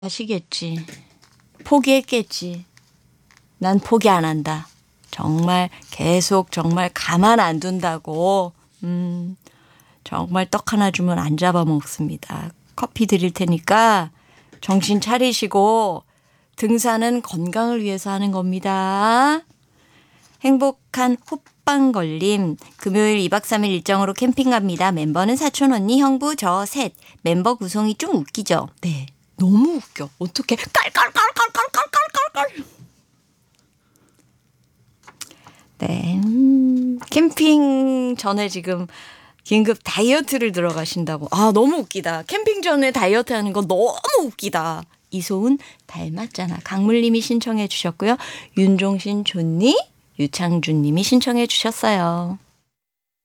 하시겠지. 포기했겠지. 난 포기 안 한다. 정말 계속 정말 가만 안 둔다고. 정말 떡 하나 주면 안 잡아먹습니다. 커피 드릴 테니까 정신 차리시고 등산은 건강을 위해서 하는 겁니다. 행복한 호빵 걸림. 금요일 2박 3일 일정으로 캠핑 갑니다. 멤버는 사촌 언니, 형부, 저 셋. 멤버 구성이 좀 웃기죠? 네. 너무 웃겨. 어떻게 깔깔깔깔깔깔깔깔. 네. 캠핑 전에 지금 긴급 다이어트를 들어가신다고. 아, 너무 웃기다. 캠핑 전에 다이어트 하는 거 너무 웃기다. 이소은 닮았잖아. 강물님이 신청해 주셨고요. 윤종신, 존니, 유창준 님이 신청해 주셨어요.